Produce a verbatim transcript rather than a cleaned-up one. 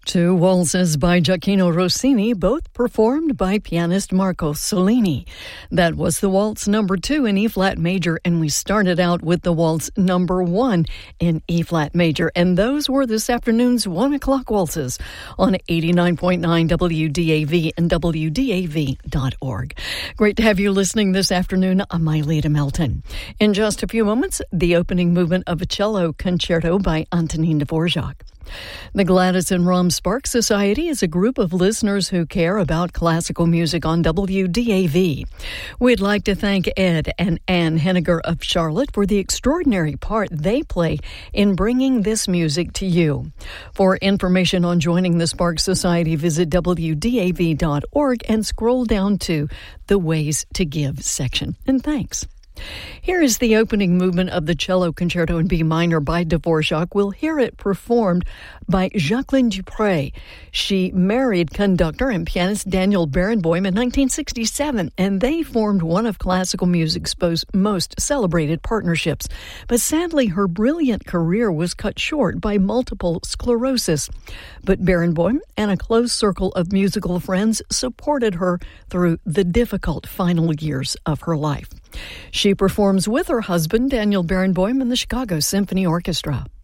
Two waltzes by Gioacchino Rossini, both performed by pianist Marco Solini. That was the waltz number two in E-flat major, and we started out with the waltz number one in E-flat major. And those were this afternoon's one o'clock waltzes on eighty-nine point nine W D A V and W D A V dot org. Great to have you listening this afternoon. I'm Myleta Melton. In just a few moments, the opening movement of a cello concerto by Antonin Dvorak. The Gladys and Rom Sparks Society is a group of listeners who care about classical music on W D A V. We'd like to thank Ed and Ann Henniger of Charlotte for the extraordinary part they play in bringing this music to you. For information on joining the Sparks Society, visit W D A V dot org and scroll down to the Ways to Give section. And thanks. Here is the opening movement of the cello concerto in B minor by Dvorak. We'll hear it performed by Jacqueline Dupre. She married conductor and pianist Daniel Barenboim in nineteen sixty-seven, and they formed one of classical music's most celebrated partnerships. But sadly, her brilliant career was cut short by multiple sclerosis. But Barenboim and a close circle of musical friends supported her through the difficult final years of her life. She performs with her husband, Daniel Barenboim, in the Chicago Symphony Orchestra.